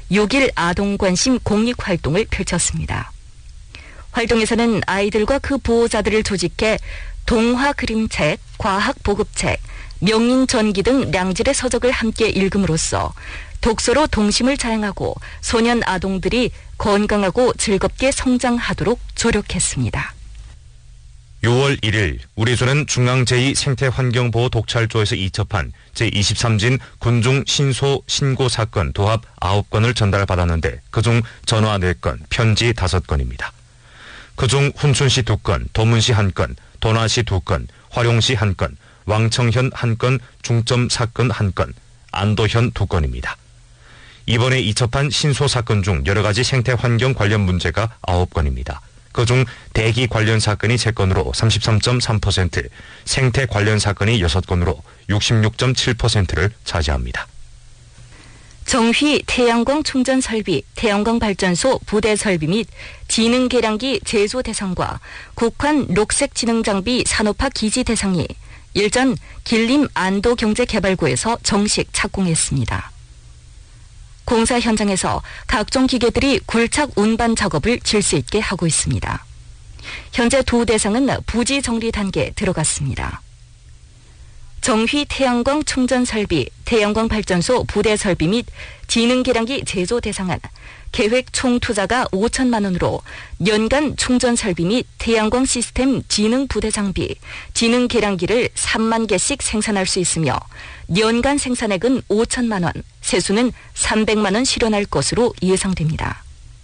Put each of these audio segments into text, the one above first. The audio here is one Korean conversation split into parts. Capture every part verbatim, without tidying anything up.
육 일 아동관심 공익활동을 펼쳤습니다. 활동에서는 아이들과 그 보호자들을 조직해 동화 그림책, 과학 보급책, 명인 전기 등 량질의 서적을 함께 읽음으로써 독서로 동심을 자양하고 소년 아동들이 건강하고 즐겁게 성장하도록 조력했습니다. 유월 일일 우리 조는 중앙제이 생태환경보호 독찰조에서 이첩한 제이십삼 진 군중 신소 신고 사건 도합 아홉 건을 전달받았는데 그중 전화 네 건, 편지 다섯 건입니다. 그중 훈춘시 두 건, 도문시 한 건, 도나시 두 건, 화룡시 한 건, 왕청현 한 건, 중점 사건 한 건, 안도현 두 건입니다. 이번에 이첩한 신소 사건 중 여러 가지 생태환경 관련 문제가 아홉 건입니다. 그중 대기 관련 사건이 세 건으로 삼십삼 점 삼 퍼센트, 생태 관련 사건이 여섯 건으로 육십육 점 칠 퍼센트를 차지합니다. 정휘 태양광 충전 설비, 태양광 발전소 부대 설비 및 지능 계량기 제조 대상과 국환 녹색 지능 장비 산업화 기지 대상이 일전 길림 안도경제개발구에서 정식 착공했습니다. 공사 현장에서 각종 기계들이 굴착 운반 작업을 질서 있게 하고 있습니다. 현재 두 대상은 부지 정리 단계에 들어갔습니다. 정휘 태양광 충전 설비, 태양광 발전소 부대 설비 및 지능 계량기 제조 대상은 계획 총 투자가 오천만 원으로 연간 충전 설비 및 태양광 시스템 지능 부대 장비, 지능 계량기를 삼만 개씩 생산할 수 있으며 연간 생산액은 오천만 원, 세수는 삼백만 원 실현할 것으로 예상됩니다.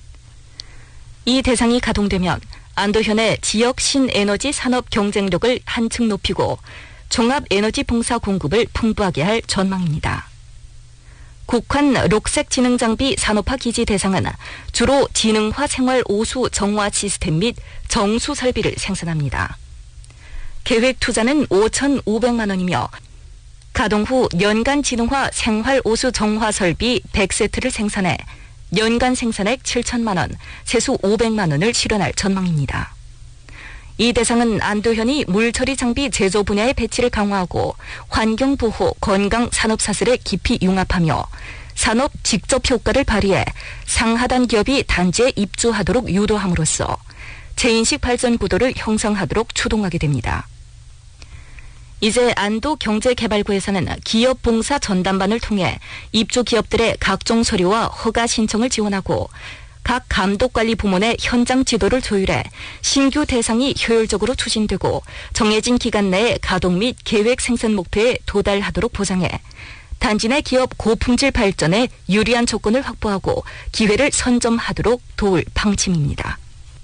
이 대상이 가동되면 안도현의 지역 신에너지 산업 경쟁력을 한층 높이고 종합에너지 봉사 공급을 풍부하게 할 전망입니다. 국환 녹색 지능 장비 산업화 기지 대상은 주로 지능화 생활 오수 정화 시스템 및 정수 설비를 생산합니다. 계획 투자는 오천오백만 원이며 가동 후 연간 지능화 생활 오수 정화 설비 백 세트를 생산해 연간 생산액 칠천만 원, 세수 오백만 원을 실현할 전망입니다. 이 대상은 안도현이 물처리 장비 제조 분야의 배치를 강화하고 환경보호, 건강 산업사슬에 깊이 융합하며 산업 직접 효과를 발휘해 상하단 기업이 단지에 입주하도록 유도함으로써 재인식 발전 구도를 형성하도록 추동하게 됩니다. 이제 안도경제개발구에서는 기업 봉사 전담반을 통해 입주 기업들의 각종 서류와 허가 신청을 지원하고 각 감독관리 부문의 현장 지도를 조율해 신규 대상이 효율적으로 추진되고 정해진 기간 내에 가동 및 계획 생산 목표에 도달하도록 보장해 단지 내 기업 고품질 발전에 유리한 조건을 확보하고 기회를 선점하도록 도울 방침입니다.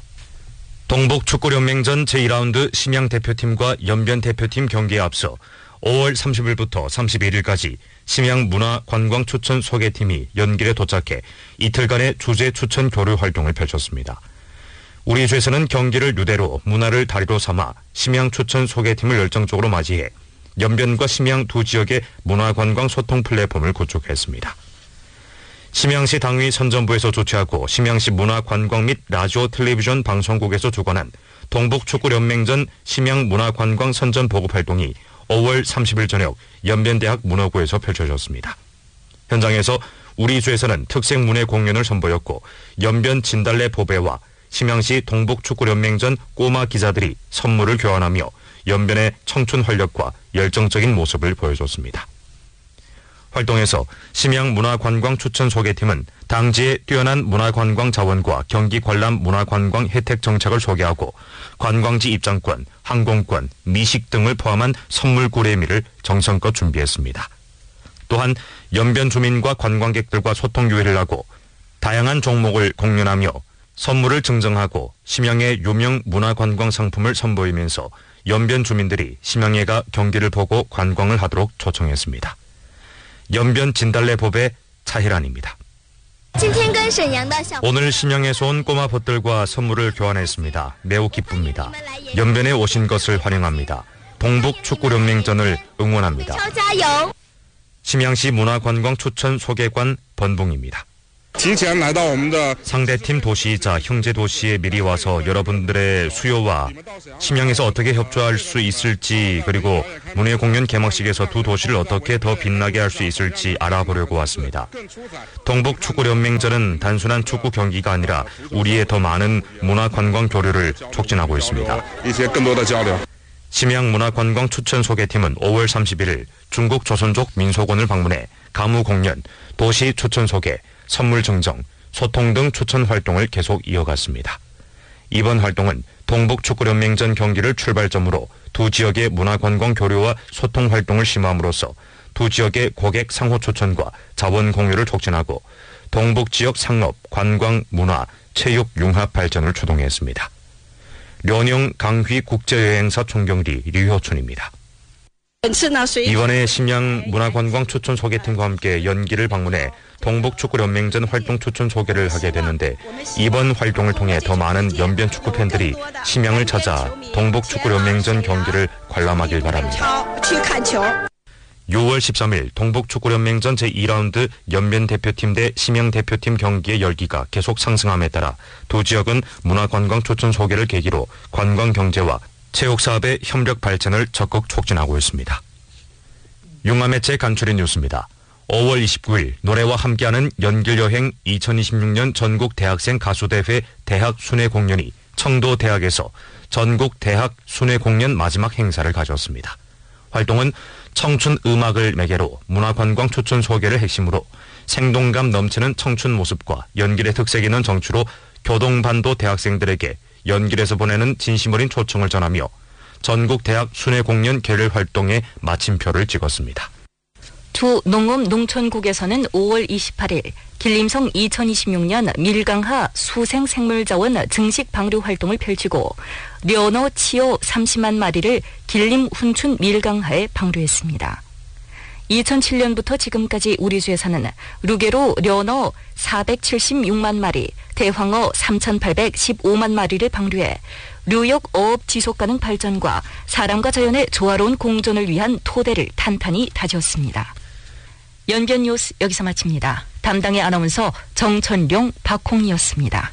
동북축구연맹전 제이 라운드 심양 대표팀과 연변 대표팀 경기에 앞서 오월 삼십일부터 삼십일일까지 심양 문화관광추천 소개팀이 연길에 도착해 이틀간의 주제 추천 교류 활동을 펼쳤습니다. 우리 주에서는 경기를 유대로 문화를 다리로 삼아 심양 추천 소개팀을 열정적으로 맞이해 연변과 심양 두 지역의 문화관광 소통 플랫폼을 구축했습니다. 심양시 당위 선전부에서 주최하고 심양시 문화관광 및 라디오 텔레비전 방송국에서 주관한 동북축구연맹전 심양 문화관광 선전 보급 활동이 오월 삼십일 저녁 연변대학 문화구에서 펼쳐졌습니다. 현장에서 우리 주에서는 특색 문예 공연을 선보였고 연변 진달래 보배와 심양시 동북축구연맹전 꼬마 기자들이 선물을 교환하며 연변의 청춘 활력과 열정적인 모습을 보여줬습니다. 활동에서 심양 문화관광 추천 소개팀은 당지의 뛰어난 문화관광 자원과 경기 관람 문화관광 혜택 정책을 소개하고 관광지 입장권, 항공권, 미식 등을 포함한 선물 구례미를 정성껏 준비했습니다. 또한 연변 주민과 관광객들과 소통 유회를 하고 다양한 종목을 공연하며 선물을 증정하고 심양의 유명 문화관광 상품을 선보이면서 연변 주민들이 심양예가 경기를 보고 관광을 하도록 초청했습니다. 연변 진달래 법의 차희란입니다. 오늘 심양에서 온 꼬마 벗들과 선물을 교환했습니다. 매우 기쁩니다. 연변에 오신 것을 환영합니다. 동북축구연맹전을 응원합니다. 심양시 문화관광 추천 소개관 번봉입니다. 상대팀 도시이자 형제 도시에 미리 와서 여러분들의 수요와 심양에서 어떻게 협조할 수 있을지, 그리고 문예공연 개막식에서 두 도시를 어떻게 더 빛나게 할 수 있을지 알아보려고 왔습니다. 동북축구연맹전은 단순한 축구 경기가 아니라 우리의 더 많은 문화관광 교류를 촉진하고 있습니다. 심양문화관광 추천 소개팀은 오월 삼십일일 중국 조선족 민속원을 방문해 가무 공연, 도시 추천 소개, 선물 증정, 소통 등 추천 활동을 계속 이어갔습니다. 이번 활동은 동북축구연맹전 경기를 출발점으로 두 지역의 문화관광 교류와 소통 활동을 심함으로써 두 지역의 고객 상호 추천과 자원 공유를 촉진하고 동북지역 상업, 관광, 문화, 체육 융합 발전을 추동했습니다. 련영 강휘 국제여행사 총경리 류효춘입니다. 이번에 심양 문화관광 추천 소개팀과 함께 연기를 방문해 동북축구연맹전 활동 추천 소개를 하게 됐는데, 이번 활동을 통해 더 많은 연변 축구 팬들이 심양을 찾아 동북축구연맹전 경기를 관람하길 바랍니다. 유월 십삼일 동북축구연맹전 제이 라운드 연변 대표팀 대 심양 대표팀 경기의 열기가 계속 상승함에 따라 두 지역은 문화관광 추천 소개를 계기로 관광경제와 체육사업의 협력 발전을 적극 촉진하고 있습니다. 융화매체 간추린 뉴스입니다. 오월 이십구일 노래와 함께하는 연길여행 이천이십육년 전국 대학생 가수대회 대학 순회공연이 청도대학에서 전국 대학 순회공연 마지막 행사를 가졌습니다. 활동은 청춘 음악을 매개로 문화관광 추천 소개를 핵심으로 생동감 넘치는 청춘 모습과 연길의 특색 있는 정취로 교동반도 대학생들에게 연길에서 보내는 진심 어린 초청을 전하며 전국 대학 순회공연 계열 활동에 마침표를 찍었습니다. 주 농업농촌국에서는 오월 이십팔일 길림성 이천이십육년 밀강하 수생생물자원 증식 방류 활동을 펼치고 련어 치어 삼십만 마리를 길림 훈춘 밀강하에 방류했습니다. 이천칠년부터 지금까지 우리주에서는 루게로 련어 사백칠십육만 마리, 대황어 삼천팔백십오만 마리를 방류해 류역 어업 지속가능 발전과 사람과 자연의 조화로운 공존을 위한 토대를 탄탄히 다졌습니다. 연변 뉴스 여기서 마칩니다. 담당의 아나운서 정천룡, 박홍이었습니다.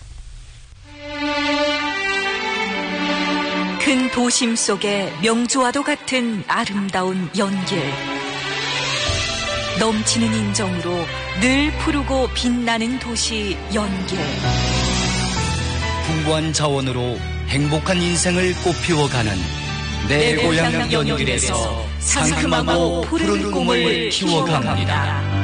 큰 도심 속에 명주와도 같은 아름다운 연길. 넘치는 인정으로 늘 푸르고 빛나는 도시 연길. 풍부한 자원으로 행복한 인생을 꽃피워가는 내 고향 연길에서 상큼하고 푸른 꿈을 키워갑니다.